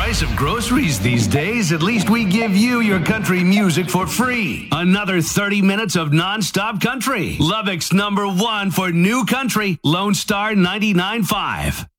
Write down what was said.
price of groceries these days, at least we give you your country music for free. Another 30 minutes of non-stop country. Lubbock's #1 for new country, Lone Star 99.5.